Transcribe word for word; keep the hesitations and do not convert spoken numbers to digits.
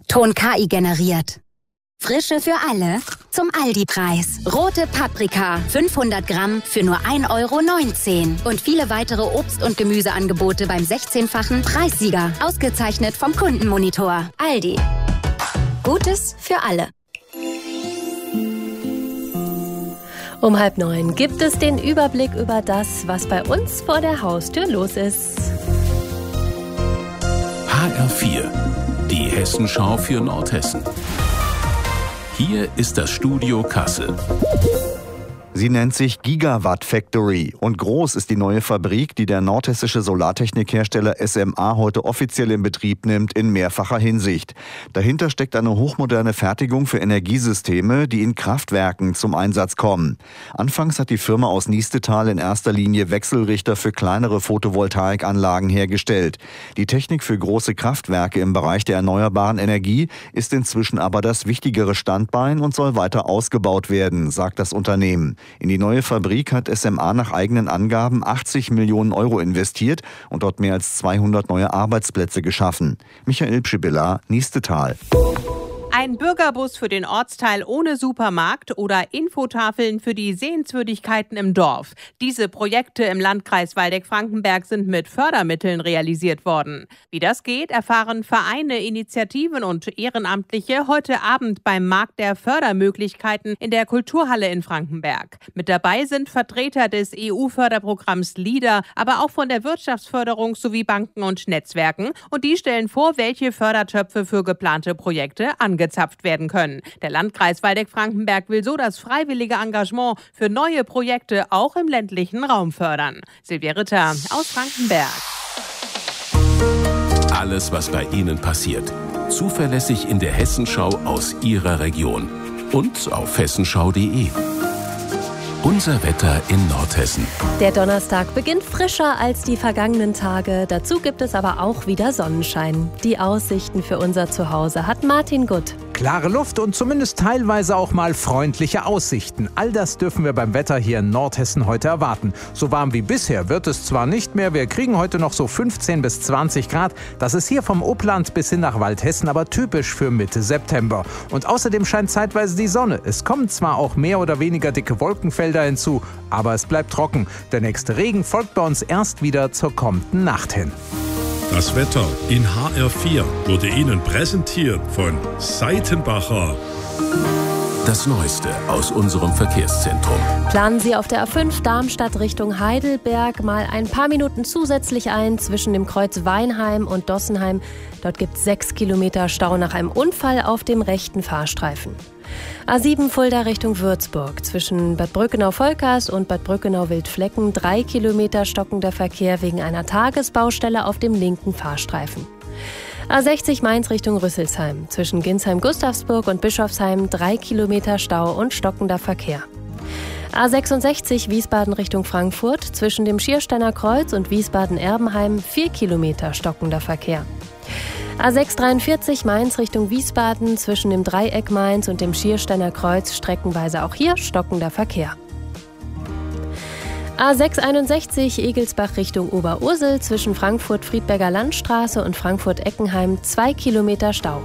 Ton K I generiert. Frische für alle zum Aldi-Preis. Rote Paprika, fünfhundert Gramm für nur ein Euro neunzehn. Und viele weitere Obst- und Gemüseangebote beim sechzehnfachen Preissieger. Ausgezeichnet vom Kundenmonitor. Aldi. Gutes für alle. Um halb neun gibt es den Überblick über das, was bei uns vor der Haustür los ist. H R vier, die Hessenschau für Nordhessen. Hier ist das Studio Kassel. Sie nennt sich Gigawatt Factory und groß ist die neue Fabrik, die der nordhessische Solartechnikhersteller S M A heute offiziell in Betrieb nimmt, in mehrfacher Hinsicht. Dahinter steckt eine hochmoderne Fertigung für Energiesysteme, die in Kraftwerken zum Einsatz kommen. Anfangs hat die Firma aus Niestetal in erster Linie Wechselrichter für kleinere Photovoltaikanlagen hergestellt. Die Technik für große Kraftwerke im Bereich der erneuerbaren Energie ist inzwischen aber das wichtigere Standbein und soll weiter ausgebaut werden, sagt das Unternehmen. In die neue Fabrik hat S M A nach eigenen Angaben achtzig Millionen Euro investiert und dort mehr als zweihundert neue Arbeitsplätze geschaffen. Michael Pschibilla, Niestetal. Ein Bürgerbus für den Ortsteil ohne Supermarkt oder Infotafeln für die Sehenswürdigkeiten im Dorf. Diese Projekte im Landkreis Waldeck-Frankenberg sind mit Fördermitteln realisiert worden. Wie das geht, erfahren Vereine, Initiativen und Ehrenamtliche heute Abend beim Markt der Fördermöglichkeiten in der Kulturhalle in Frankenberg. Mit dabei sind Vertreter des E U-Förderprogramms LEADER, aber auch von der Wirtschaftsförderung sowie Banken und Netzwerken. Und die stellen vor, welche Fördertöpfe für geplante Projekte angezapft werden können. Der Landkreis Waldeck-Frankenberg will so das freiwillige Engagement für neue Projekte auch im ländlichen Raum fördern. Silvia Ritter aus Frankenberg. Alles, was bei Ihnen passiert. Zuverlässig in der Hessenschau aus Ihrer Region. Und auf hessenschau punkt de. Unser Wetter in Nordhessen. Der Donnerstag beginnt frischer als die vergangenen Tage. Dazu gibt es aber auch wieder Sonnenschein. Die Aussichten für unser Zuhause hat Martin Gutt. Klare Luft und zumindest teilweise auch mal freundliche Aussichten. All das dürfen wir beim Wetter hier in Nordhessen heute erwarten. So warm wie bisher wird es zwar nicht mehr, wir kriegen heute noch so fünfzehn bis zwanzig Grad. Das ist hier vom Upland bis hin nach Waldhessen aber typisch für Mitte September. Und außerdem scheint zeitweise die Sonne. Es kommen zwar auch mehr oder weniger dicke Wolkenfelder hinzu, aber es bleibt trocken. Der nächste Regen folgt bei uns erst wieder zur kommenden Nacht hin. Das Wetter in H R vier wurde Ihnen präsentiert von Seitenbacher. Das Neueste aus unserem Verkehrszentrum. Planen Sie auf der A fünf Darmstadt Richtung Heidelberg mal ein paar Minuten zusätzlich ein zwischen dem Kreuz Weinheim und Dossenheim. Dort gibt es sechs Kilometer Stau nach einem Unfall auf dem rechten Fahrstreifen. A sieben Fulda Richtung Würzburg. Zwischen Bad Brückenau-Volkers und Bad Brückenau-Wildflecken drei Kilometer stockender Verkehr wegen einer Tagesbaustelle auf dem linken Fahrstreifen. A sechzig Mainz Richtung Rüsselsheim. Zwischen Ginsheim-Gustavsburg und Bischofsheim drei Kilometer Stau und stockender Verkehr. A sechsundsechzig Wiesbaden Richtung Frankfurt. Zwischen dem Schiersteiner Kreuz und Wiesbaden-Erbenheim vier Kilometer stockender Verkehr. A sechshundertdreiundvierzig Mainz Richtung Wiesbaden, zwischen dem Dreieck Mainz und dem Schiersteiner Kreuz streckenweise auch hier stockender Verkehr. A sechshunderteinundsechzig Egelsbach Richtung Oberursel, zwischen Frankfurt-Friedberger Landstraße und Frankfurt-Eckenheim zwei Kilometer Stau.